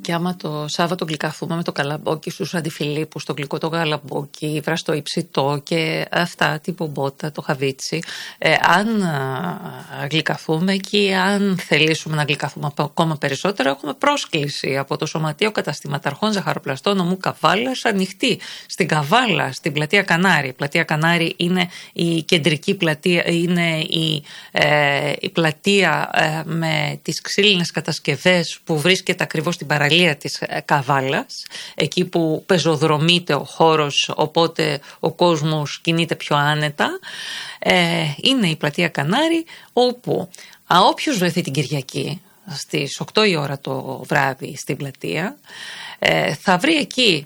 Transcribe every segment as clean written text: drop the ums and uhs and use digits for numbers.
Και άμα το Σάββατο γλυκαθούμε με το καλαμπόκι στους Αντιφιλίππου, το γλυκό το καλαμπόκι, βραστό υψητό και αυτά, τύπο μπότα, το χαβίτσι, αν γλυκαθούμε και αν θελήσουμε να γλυκαθούμε ακόμα περισσότερο, έχουμε πρόσκληση από το Σωματείο Καταστηματαρχών Ζαχαροπλαστών νομού Καβάλας, ανοιχτή στην Καβάλα, στην πλατεία Κανάρη. Η πλατεία Κανάρη είναι η κεντρική πλατεία, είναι η πλατεία με τις ξύλινες κατασκευές που βρίσκεται ακριβώς στην παραλία της Καβάλας, εκεί που πεζοδρομείται ο χώρος, οπότε ο κόσμος κινείται πιο άνετα. Είναι η πλατεία Κανάρη, όπου όποιος βρεθεί την Κυριακή στις 8 η ώρα το βράδυ στην πλατεία θα βρει εκεί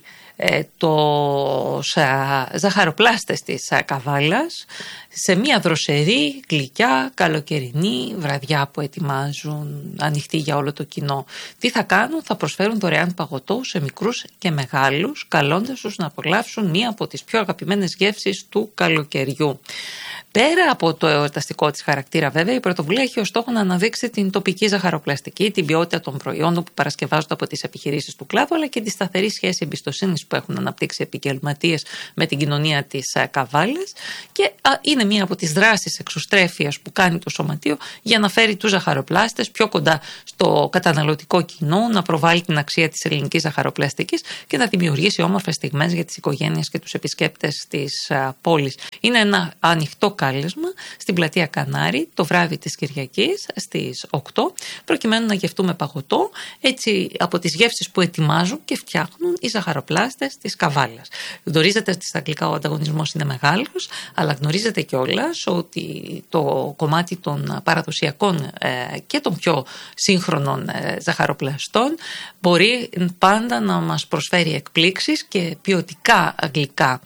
ζαχαροπλάστες της Καβάλας σε μια δροσερή, γλυκιά, καλοκαιρινή βραδιά που ετοιμάζουν, ανοιχτή για όλο το κοινό. Τι θα κάνουν? Θα προσφέρουν δωρεάν παγωτό σε μικρούς και μεγάλους, καλώντας τους να απολαύσουν μία από τις πιο αγαπημένες γεύσεις του καλοκαιριού. Πέρα από το εορταστικό της χαρακτήρα, βέβαια, η πρωτοβουλία έχει ως στόχο να αναδείξει την τοπική ζαχαροπλαστική, την ποιότητα των προϊόντων που παρασκευάζονται από τις επιχειρήσεις του κλάδου, αλλά και τη σταθερή σχέση εμπιστοσύνης που έχουν αναπτύξει επαγγελματίες με την κοινωνία της Καβάλας. Και είναι μία από τις δράσεις εξωστρέφειας που κάνει το Σωματείο για να φέρει τους ζαχαροπλάστες πιο κοντά στο καταναλωτικό κοινό, να προβάλλει την αξία της ελληνικής ζαχαροπλαστικής και να δημιουργήσει όμορφες στιγμές για τις οικογένειες και τους επισκέπτες της πόλης. Είναι ένα ανοιχτό κάλεσμα στην πλατεία Κανάρη το βράδυ της Κυριακής στις 8, προκειμένου να γευτούμε παγωτό, έτσι από τις γεύσεις που ετοιμάζουν και φτιάχνουν οι ζαχαροπλάστες της Καβάλας. Γνωρίζετε ότι στα αγγλικά ο ανταγωνισμός είναι μεγάλος, αλλά γνωρίζετε κιόλας ότι το κομμάτι των παραδοσιακών και των πιο σύγχρονων ζαχαροπλαστών μπορεί πάντα να μας προσφέρει εκπλήξεις και ποιοτικά γλυκά.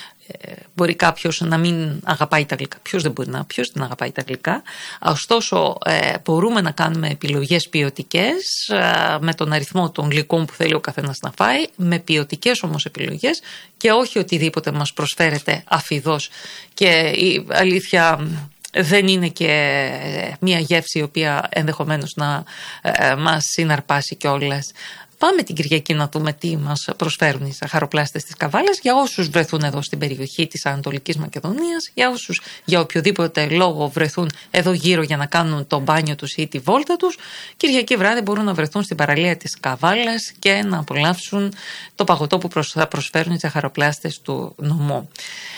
Μπορεί κάποιος να μην αγαπάει τα γλυκά. Ποιος δεν αγαπάει τα γλυκά. Ωστόσο, μπορούμε να κάνουμε επιλογές ποιοτικές με τον αριθμό των γλυκών που θέλει ο καθένας να φάει, με ποιοτικές όμως επιλογές και όχι οτιδήποτε μας προσφέρεται αφιδώς. Και η αλήθεια δεν είναι και μια γεύση η οποία ενδεχομένως να μας συναρπάσει κιόλας. Πάμε την Κυριακή να δούμε τι μας προσφέρουν οι ζαχαροπλάστες της Καβάλας για όσους βρεθούν εδώ στην περιοχή της Ανατολικής Μακεδονίας, για όσους για οποιοδήποτε λόγο βρεθούν εδώ γύρω για να κάνουν το μπάνιο τους ή τη βόλτα τους. Κυριακή βράδυ μπορούν να βρεθούν στην παραλία της Καβάλας και να απολαύσουν το παγωτό που θα προσφέρουν οι ζαχαροπλάστες του νομού.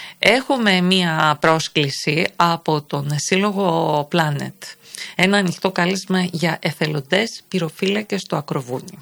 Έχουμε μία πρόσκληση από τον Σύλλογο Planet. Ένα ανοιχτό κάλεσμα για εθελοντές πυροφύλακες στο Ακροβούνιο.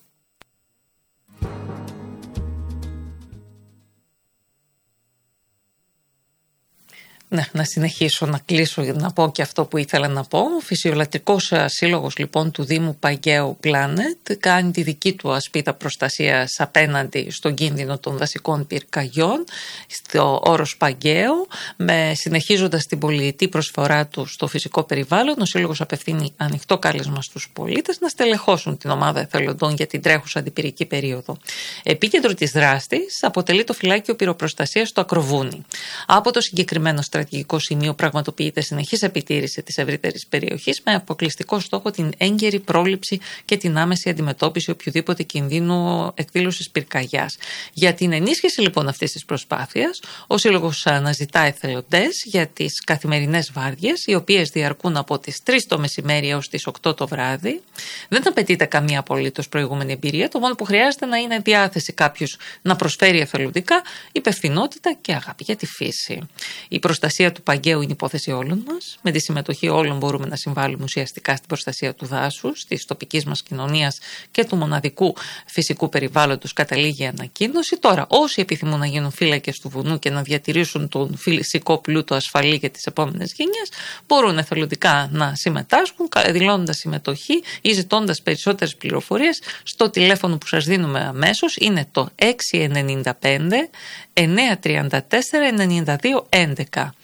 Ναι, να συνεχίσω, να κλείσω για να πω και αυτό που ήθελα να πω. Ο Φυσιολατρικός Σύλλογος λοιπόν του Δήμου Παγκαίου Planet κάνει τη δική του ασπίδα προστασίας απέναντι στον κίνδυνο των δασικών πυρκαγιών στο όρος Παγκαίου, συνεχίζοντας την πολυετή προσφορά του στο φυσικό περιβάλλον. Ο Σύλλογος απευθύνει ανοιχτό κάλεσμα στους πολίτες να στελεχώσουν την ομάδα εθελοντών για την τρέχουσα αντιπυρική περίοδο. Επίκεντρο της δράσης αποτελεί το φυλάκιο πυροπροστασίας στο Ακροβούνι. Από το συγκεκριμένο στρατηγικό σημείο πραγματοποιείται συνεχής επιτήρηση της ευρύτερης περιοχής με αποκλειστικό στόχο την έγκαιρη πρόληψη και την άμεση αντιμετώπιση οποιοδήποτε κινδύνου εκδήλωσης πυρκαγιάς. Για την ενίσχυση λοιπόν αυτής της προσπάθειας, ο Σύλλογος αναζητά εθελοντές για τις καθημερινές βάρδιες, οι οποίες διαρκούν από τις 3 το μεσημέρι έως τις 8 το βράδυ. Δεν απαιτείται καμία απολύτως προηγούμενη εμπειρία. Το μόνο που χρειάζεται να είναι διάθεση κάποιος να προσφέρει εθελοντικά, υπευθυνότητα και αγάπη για τη φύση. Η προστασία του Παγκαίου είναι υπόθεση όλων μας. Με τη συμμετοχή όλων μπορούμε να συμβάλλουμε ουσιαστικά στην προστασία του δάσους, της τοπικής μας κοινωνίας και του μοναδικού φυσικού περιβάλλοντος, καταλήγει η ανακοίνωση. Τώρα, όσοι επιθυμούν να γίνουν φύλακες του βουνού και να διατηρήσουν τον φυσικό πλούτο ασφαλή για τις επόμενες γενιές, μπορούν εθελοντικά να συμμετάσχουν, δηλώνοντας συμμετοχή ή ζητώντας περισσότερες πληροφορίες στο τηλέφωνο που σας δίνουμε αμέσως. Είναι το 695 934 92 11.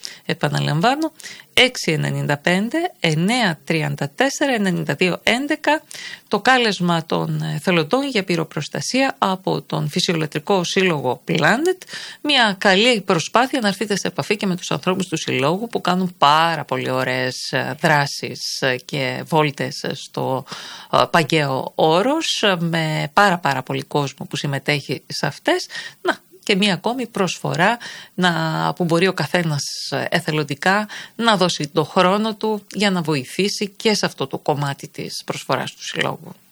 Επαναλαμβάνω, 695 934 92 11, το κάλεσμα των εθελοντών για πυροπροστασία από τον Φυσιολατρικό Σύλλογο Planet. Μια καλή προσπάθεια να έρθετε σε επαφή και με τους ανθρώπους του συλλόγου που κάνουν πάρα πολύ ωραίες δράσεις και βόλτες στο Παγκαίο Όρος, με πάρα πολύ κόσμο που συμμετέχει σε αυτές. Και μία ακόμη προσφορά που μπορεί ο καθένας εθελοντικά να δώσει το χρόνο του για να βοηθήσει και σε αυτό το κομμάτι της προσφοράς του συλλόγου.